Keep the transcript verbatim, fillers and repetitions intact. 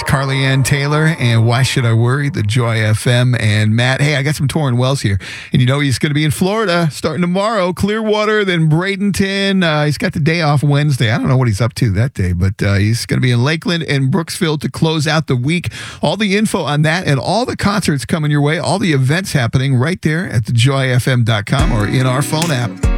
Carly Ann Taylor and Why Should I Worry, the Joy F M. And Matt, hey, I got some Torrin Wells here. And you know he's going to be in Florida starting tomorrow, Clearwater, then Bradenton. Uh, he's got the day off Wednesday. I don't know what he's up to that day, but uh, he's going to be in Lakeland and Brooksville to close out the week. All the info on that and all the concerts coming your way, all the events happening right there at the joy f m dot com or in our phone app.